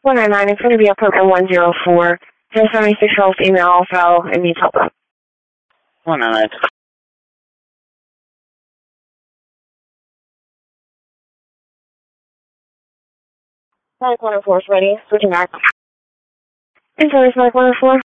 199, it's going to be appointment 104. 76-year-old female fell and needs help. 199. 104 is ready. Switching back. Insurance Mark 104.